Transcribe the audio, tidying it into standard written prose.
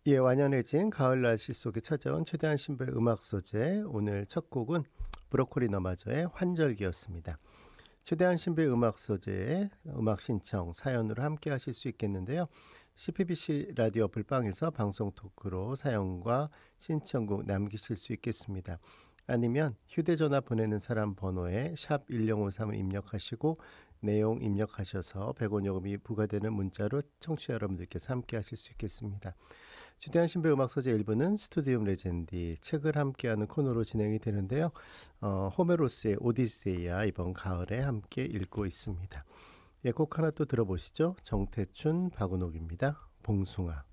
예, 완연해진 가을 날씨 속에 찾아온 최대한 신부의 음악 소재. 오늘 첫 곡은 브로콜리 너마저의 환절기였습니다. 최대한 신부의 음악 소재의 음악 신청 사연으로 함께 하실 수 있겠는데요. CPBC 라디오 불방에서 방송 토크로 사연과 신청곡 남기실 수 있겠습니다. 아니면 휴대전화 보내는 사람 번호에 샵 1053을 입력하시고 내용 입력하셔서 100원 요금이 부과되는 문자로 청취자 여러분들께서 함께 하실 수 있겠습니다. 주대한 신배 음악 소재 일부는 스튜디움 레전디 책을 함께하는 코너로 진행이 되는데요. 호메로스의 오디세이아 이번 가을에 함께 읽고 있습니다. 예, 곡 하나 또 들어보시죠. 정태춘, 박은옥입니다. 봉숭아.